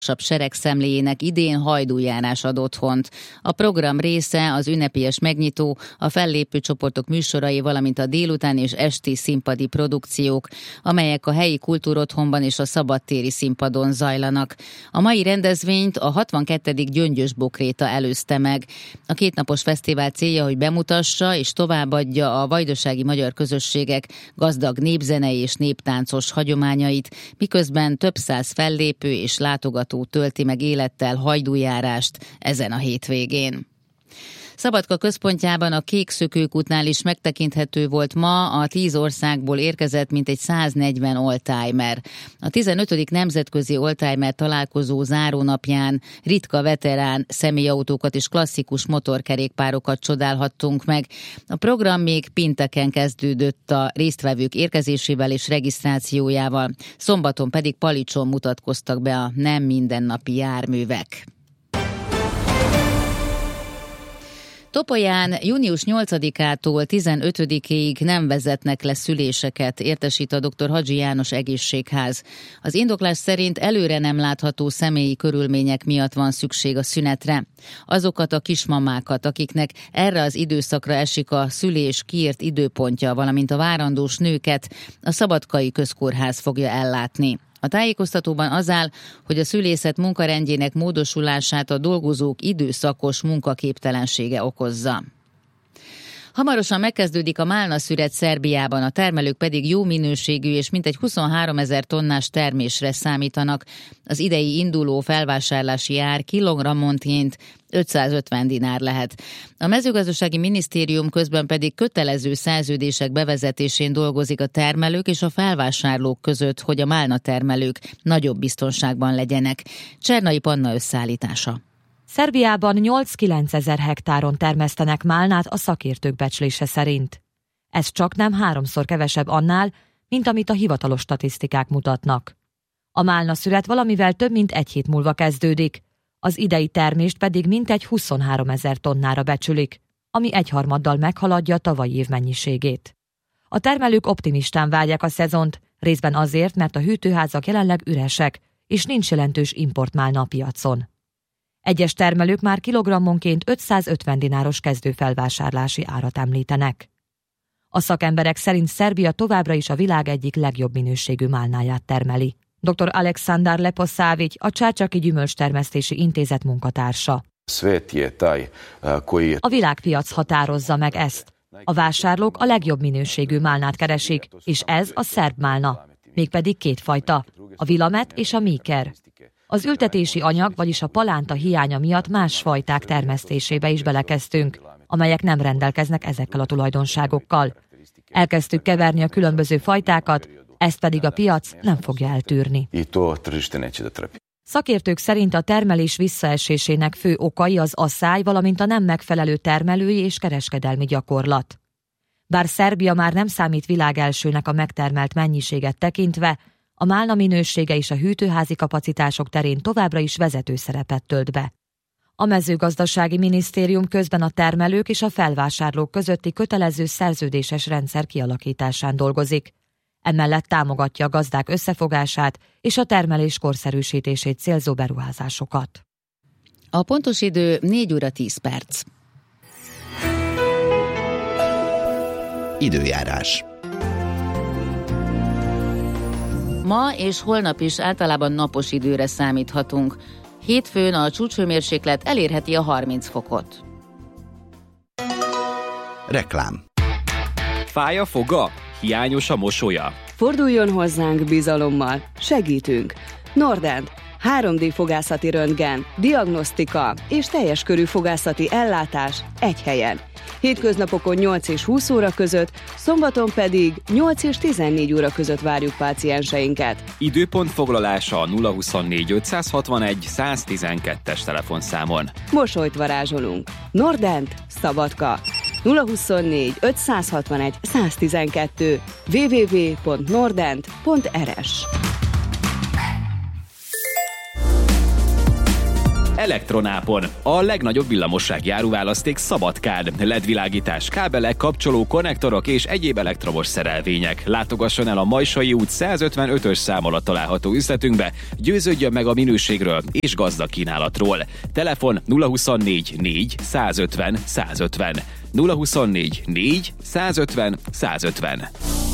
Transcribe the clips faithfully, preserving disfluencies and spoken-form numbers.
seregszemléjének idén hajdújárás ad otthont. A program része az ünnepélyes megnyitó, a fellépő csoportok műsorai, valamint a délután és esti színpadi produkciók, amelyek a helyi kultúrotthonban és a szabadtéri színpadon zajlanak. A mai rendezvényt a hatvankettedik Gyöngyös Bokréta előzte meg. A kétnapos fesztivál célja, hogy bemutassa és továbbadja a vajdasági magyar közösségek gazdag népzenei és néptáncos hagyományait, miközben több száz fellépő és látogató tölti meg élettel hajdújárást ezen a hétvégén. Szabadka központjában a Kék Szökőkútnál is megtekinthető volt ma a tíz országból érkezett mintegy száznegyven oldtimer. A tizenötödik nemzetközi oldtimer találkozó zárónapján ritka veterán személyautókat és klasszikus motorkerékpárokat csodálhattunk meg. A program még pénteken kezdődött a résztvevők érkezésével és regisztrációjával, szombaton pedig Palicson mutatkoztak be a nem mindennapi járművek. Topolyán június nyolcadikától tizenötödikéig nem vezetnek le szüléseket, értesít a doktor Hadzsi János Egészségház. Az indoklás szerint előre nem látható személyi körülmények miatt van szükség a szünetre. Azokat a kismamákat, akiknek erre az időszakra esik a szülés kiírt időpontja, valamint a várandós nőket a Szabadkai Közkórház fogja ellátni. A tájékoztatóban az áll, hogy a szülészet munkarendjének módosulását a dolgozók időszakos munkaképtelensége okozza. Hamarosan megkezdődik a málnaszüret Szerbiában, a termelők pedig jó minőségű és mintegy huszonháromezer tonnás termésre számítanak. Az idei induló felvásárlási ár kilogrammonként ötszázötven dinár lehet. A mezőgazdasági minisztérium közben pedig kötelező szerződések bevezetésén dolgozik a termelők és a felvásárlók között, hogy a málnatermelők nagyobb biztonságban legyenek. Csernai Panna összeállítása. Szerbiában nyolc-kilenc ezer hektáron termesztenek málnát a szakértők becslése szerint. Ez csaknem háromszor kevesebb annál, mint amit a hivatalos statisztikák mutatnak. A málnaszüret valamivel több mint egy hét múlva kezdődik, az idei termést pedig mintegy huszonhárom ezer tonnára becsülik, ami egyharmaddal meghaladja a tavalyi év mennyiségét. A termelők optimistán várják a szezont, részben azért, mert a hűtőházak jelenleg üresek, és nincs jelentős importmálna a piacon. Egyes termelők már kilogrammonként ötszázötven dináros kezdőfelvásárlási árat említenek. A szakemberek szerint Szerbia továbbra is a világ egyik legjobb minőségű málnáját termeli. doktor Aleksandar Leposavić, a Csácsaki Gyümölcstermesztési Intézet munkatársa. A világpiac határozza meg ezt. A vásárlók a legjobb minőségű málnát keresik, és ez a szerb málna, mégpedig kétfajta, a Vilamet és a Míker. Az ültetési anyag, vagyis a palánta hiánya miatt más fajták termesztésébe is belekezdtünk, amelyek nem rendelkeznek ezekkel a tulajdonságokkal. Elkezdtük keverni a különböző fajtákat, ezt pedig a piac nem fogja eltűrni. Szakértők szerint a termelés visszaesésének fő okai az asszály, valamint a nem megfelelő termelői és kereskedelmi gyakorlat. Bár Szerbia már nem számít világelsőnek a megtermelt mennyiséget tekintve, a málna minősége és a hűtőházi kapacitások terén továbbra is vezető szerepet tölt be. A mezőgazdasági minisztérium közben a termelők és a felvásárlók közötti kötelező szerződéses rendszer kialakításán dolgozik. Emellett támogatja a gazdák összefogását és a termelés korszerűsítését célzó beruházásokat. A pontos idő négy óra tíz perc. Időjárás. Ma és holnap is általában napos időre számíthatunk. Hétfőn a csúcshőmérséklet elérheti a harminc fokot. Reklám. Fáj a foga? Hiányos a mosolya? Forduljon hozzánk bizalommal, segítünk. Nordent, három dé fogászati röntgen, diagnosztika és teljes körű fogászati ellátás egy helyen. Hétköznapokon nyolc és húsz óra között, szombaton pedig nyolc és tizennégy óra között várjuk pácienseinket. Időpont foglalása a nulla huszonnégy ötszázhatvanegy száztizenkettes telefonszámon. Mosolyt varázsolunk. Nordent, Szabadka. nulla huszonnégy ötszázhatvanegy száztizenkettő double-u double-u double-u pont nordent pont r s. Elektronápon, a legnagyobb villamossági áruválaszték Szabadkán, el é dé-világítás, kábelek, kapcsoló, konnektorok és egyéb elektromos szerelvények. Látogasson el a Majsai út százötvenötös szám alatt található üzletünkbe, győződjön meg a minőségről és gazdag kínálatról. Telefon nulla huszonnégy négy százötven százötven. nulla huszonnégy négy százötven százötven.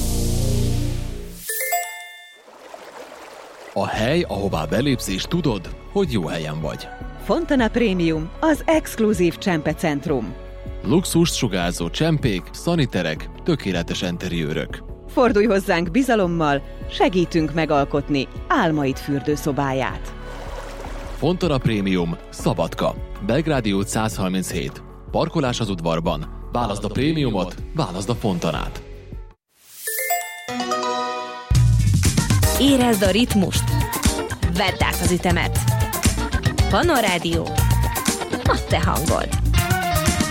A hely, ahová belépsz és tudod, hogy jó helyen vagy. Fontana Premium, az exkluzív csempecentrum. Luxust sugárzó csempék, szaniterek, tökéletes enteriőrök. Fordulj hozzánk bizalommal, segítünk megalkotni álmaid fürdőszobáját. Fontana Premium, Szabadka, Belgrádi út száz harminchét. Parkolás az udvarban. Válaszd a prémiumot, válaszd a Fontanát. Érezd a ritmust, vedd át az ütemet. Pannon Rádió, a te hangod.